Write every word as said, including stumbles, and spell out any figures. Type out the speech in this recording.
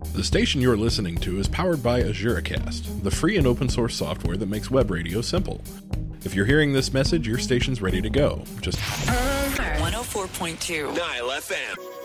The station you're listening to is powered by AzureCast, the free and open source software that makes web radio simple. If you're hearing this message, your station's ready to go. Just one oh four point two Nile F M.